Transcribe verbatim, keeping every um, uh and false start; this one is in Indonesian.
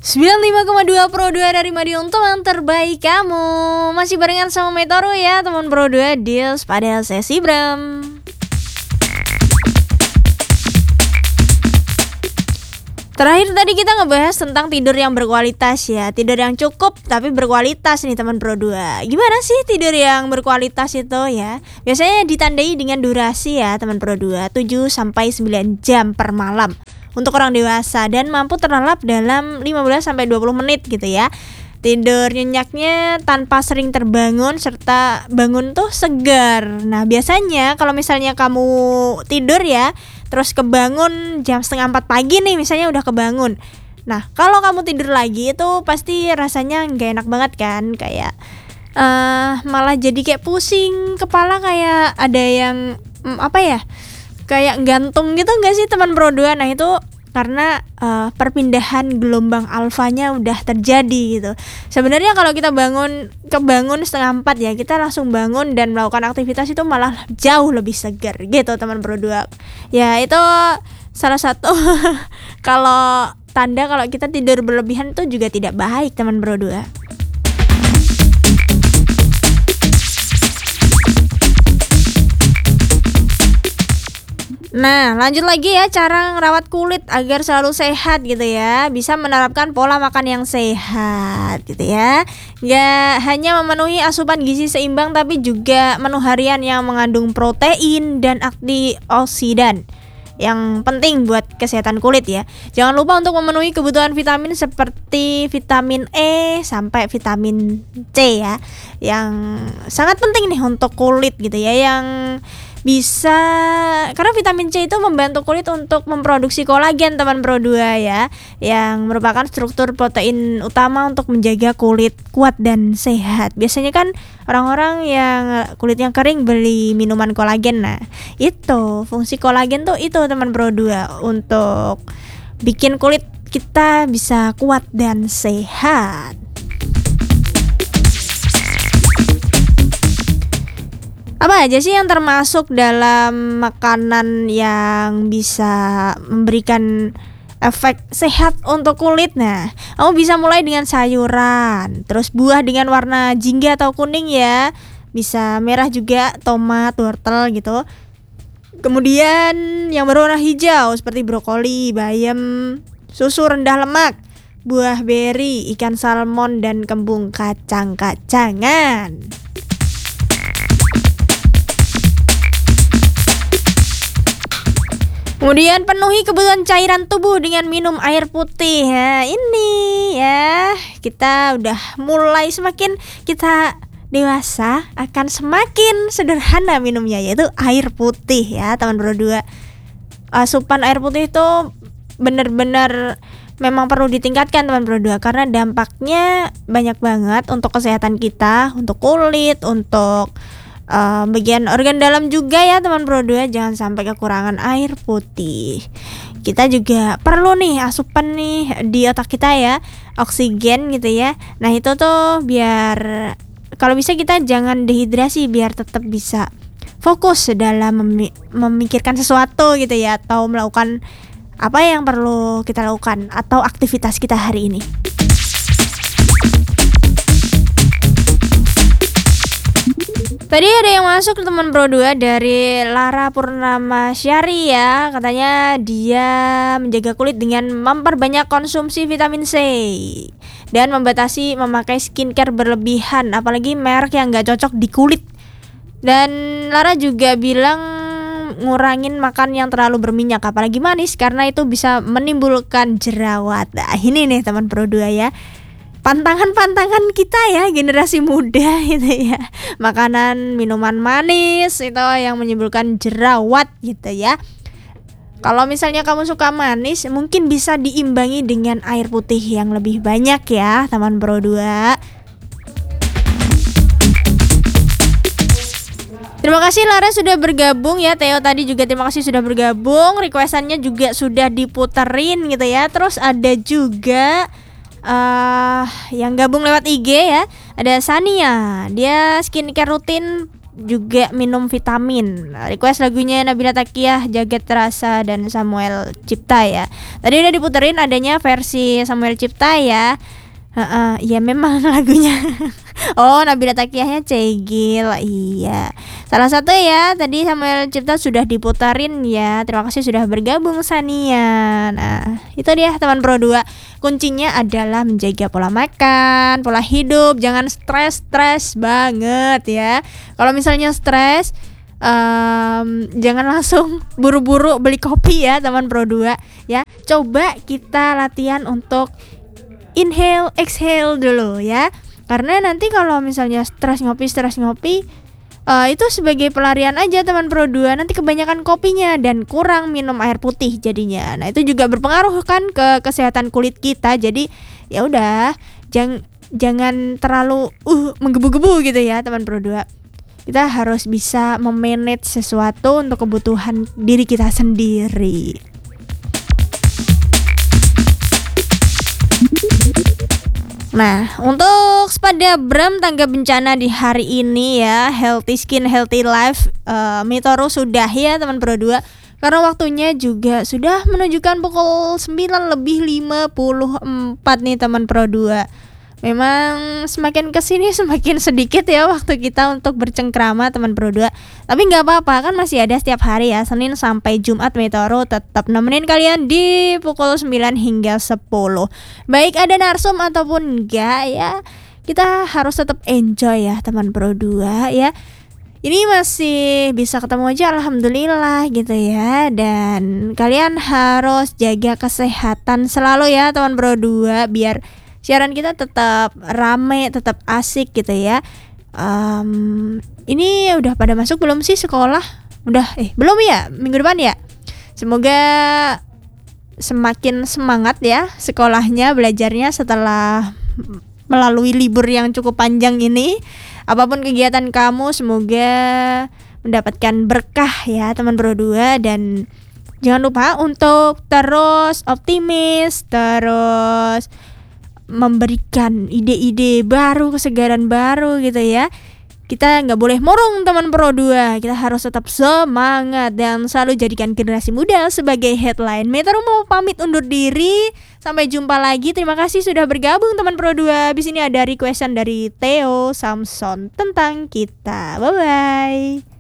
sembilan puluh lima koma dua Pro dua dari Madiun, teman terbaik kamu. Masih barengan sama Metoro ya, teman Pro dua Deals pada sesi Bram. Terakhir tadi kita ngebahas tentang tidur yang berkualitas ya. Tidur yang cukup tapi berkualitas nih teman Pro dua. Gimana sih tidur yang berkualitas itu ya? Biasanya ditandai dengan durasi ya teman Pro dua, tujuh sampai sembilan jam per malam untuk orang dewasa dan mampu terlelap dalam lima belas sampai dua puluh menit gitu ya. Tidur nyenyaknya tanpa sering terbangun serta bangun tuh segar. Nah, biasanya kalau misalnya kamu tidur ya terus kebangun jam setengah empat pagi nih misalnya udah kebangun. Nah, kalau kamu tidur lagi itu pasti rasanya gak enak banget kan. Kayak uh, malah jadi kayak pusing kepala, kayak ada yang um, apa ya, kayak gantung gitu gak sih teman Pro dua. Nah itu karena uh, perpindahan gelombang alfanya udah terjadi gitu. Sebenarnya kalau kita bangun kebangun setengah empat ya, kita langsung bangun dan melakukan aktivitas itu malah jauh lebih segar gitu teman Pro dua. Ya itu salah satu kalau tanda kalau kita tidur berlebihan itu juga tidak baik teman Pro dua. Nah, lanjut lagi ya, cara ngerawat kulit agar selalu sehat gitu ya. Bisa menerapkan pola makan yang sehat gitu ya. Gak hanya memenuhi asupan gizi seimbang, tapi juga menu harian yang mengandung protein dan antioksidan yang penting buat kesehatan kulit ya. Jangan lupa untuk memenuhi kebutuhan vitamin seperti vitamin E sampai vitamin C ya, yang sangat penting nih untuk kulit gitu ya. Yang bisa, karena vitamin C itu membantu kulit untuk memproduksi kolagen teman Pro dua ya, yang merupakan struktur protein utama untuk menjaga kulit kuat dan sehat. Biasanya kan orang-orang yang kulitnya kering beli minuman kolagen. Nah itu fungsi kolagen tuh itu teman Pro dua, untuk bikin kulit kita bisa kuat dan sehat. Apa aja sih yang termasuk dalam makanan yang bisa memberikan efek sehat untuk kulit? Nah, kamu bisa mulai dengan sayuran, terus buah dengan warna jingga atau kuning ya, bisa merah juga, tomat, wortel gitu. Kemudian yang berwarna hijau seperti brokoli, bayam, susu rendah lemak, buah beri, ikan salmon, dan kembung kacang-kacangan. Kemudian penuhi kebutuhan cairan tubuh dengan minum air putih. Nah ini ya, kita udah mulai semakin kita dewasa akan semakin sederhana minumnya, yaitu air putih ya teman Pro dua. Asupan air putih itu benar-benar memang perlu ditingkatkan teman Pro dua, karena dampaknya banyak banget untuk kesehatan kita, untuk kulit, untuk Uh, bagian organ dalam juga ya teman Pro dua. Jangan sampai kekurangan air putih. Kita juga perlu nih asupan nih di otak kita ya, oksigen gitu ya. Nah itu tuh biar kalau bisa kita jangan dehidrasi, biar tetap bisa fokus dalam memi- memikirkan sesuatu gitu ya, atau melakukan apa yang perlu kita lakukan atau aktivitas kita hari ini. Tadi ada yang masuk teman Pro dua dari Lara Purnama Syari ya. Katanya dia menjaga kulit dengan memperbanyak konsumsi vitamin C dan membatasi memakai skincare berlebihan, apalagi merek yang gak cocok di kulit. Dan Lara juga bilang ngurangin makan yang terlalu berminyak, apalagi manis, karena itu bisa menimbulkan jerawat. Nah ini nih teman Pro dua ya, pantangan-pantangan kita ya generasi muda gitu ya. Makanan minuman manis itu yang menimbulkan jerawat gitu ya. Kalau misalnya kamu suka manis, mungkin bisa diimbangi dengan air putih yang lebih banyak ya teman Pro dua. Terima kasih Lara sudah bergabung ya. Theo tadi juga terima kasih sudah bergabung. Requestannya juga sudah diputerin gitu ya. Terus ada juga Uh, yang gabung lewat I G ya, ada Sania. Dia skincare rutin juga minum vitamin. Request lagunya Nabila Takiyah, Jagat Terasa dan Samuel Cipta ya. Tadi udah diputerin adanya versi Samuel Cipta ya. Heeh, ya memang lagunya. Oh, Nabila Takiyahnya Cegil. Iya. Salah satu ya, tadi Samuel Cipta sudah diputarin ya. Terima kasih sudah bergabung Sania. Nah, itu dia teman Pro dua. Kuncinya adalah menjaga pola makan, pola hidup, jangan stres-stres banget ya. Kalau misalnya stres, um, jangan langsung buru-buru beli kopi ya teman Pro dua ya. Coba kita latihan untuk inhale, exhale dulu ya. Karena nanti kalau misalnya stres ngopi, stres ngopi, uh, itu sebagai pelarian aja teman Pro dua. Nanti kebanyakan kopinya dan kurang minum air putih jadinya. Nah, itu juga berpengaruh kan ke kesehatan kulit kita. Jadi ya udah, jang, jangan terlalu uh menggebu-gebu gitu ya teman Pro dua. Kita harus bisa memanage sesuatu untuk kebutuhan diri kita sendiri. Nah, untuk Spada Bram tangga bencana di hari ini ya, healthy skin, healthy life, uh, Mitoro sudah ya teman Pro dua. Karena waktunya juga sudah menunjukkan pukul sembilan lebih lima puluh empat nih teman Pro dua. Memang semakin kesini semakin sedikit ya waktu kita untuk bercengkrama teman Pro dua. Tapi gak apa-apa, kan masih ada setiap hari ya, Senin sampai Jumat Metoro tetap nemenin kalian di pukul sembilan hingga sepuluh. Baik ada narsum ataupun enggak ya, kita harus tetap enjoy ya teman Pro dua ya. Ini masih bisa ketemu aja alhamdulillah gitu ya. Dan kalian harus jaga kesehatan selalu ya teman Pro dua, biar siaran kita tetap rame, tetap asik gitu ya. Um, ini udah pada masuk belum sih sekolah? Udah, eh belum ya? Minggu depan ya? Semoga semakin semangat ya sekolahnya, belajarnya setelah melalui libur yang cukup panjang ini. Apapun kegiatan kamu, semoga mendapatkan berkah ya teman Pro dua. Dan jangan lupa untuk terus optimis, terus memberikan ide-ide baru, kesegaran baru gitu ya. Kita nggak boleh murung teman Pro dua. Kita harus tetap semangat dan selalu jadikan generasi muda sebagai headline. Metro mau pamit undur diri. Sampai jumpa lagi. Terima kasih sudah bergabung teman Pro dua. Di sini ada requestan dari Theo Samson tentang kita. Bye bye.